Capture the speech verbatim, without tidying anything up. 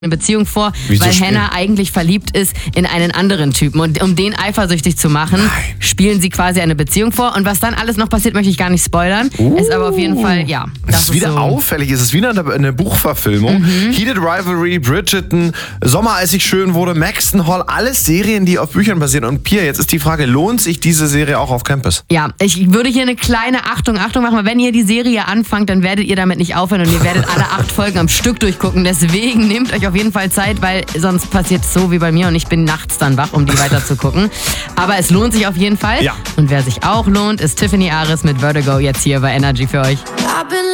eine Beziehung vor, Wieso weil spielen? Hannah eigentlich verliebt ist in einen anderen Typen. Und um den eifersüchtig zu machen, Nein. spielen sie quasi eine Beziehung vor. Und was dann alles noch passiert, möchte ich gar nicht spoilern. Uh. Ist aber auf jeden Fall, ja. Das ist wieder so. auffällig. Es ist wieder eine, eine Buchverfilmung. Mhm. Heated Rivalry, Bridgerton, Sommer, als ich schön wurde, Maxton Hall, alles Serien, die auf Büchern basieren. Und Pia, jetzt ist die Frage, lohnt sich diese Serie auch auf Campus? Ja, ich würde hier eine kleine Achtung, Achtung machen, weil wenn ihr die Serie anfangt, dann werdet ihr damit nicht aufhören und ihr werdet alle acht Folgen am Stück durchgucken. Deswegen nehmt euch auf jeden Fall Zeit, weil sonst passiert es so wie bei mir und ich bin nachts dann wach, um die weiter zu gucken. Aber es lohnt sich auf jeden Fall. Ja. Und wer sich auch lohnt, ist Tiffany Aris mit Vertigo jetzt hier bei Energy für euch.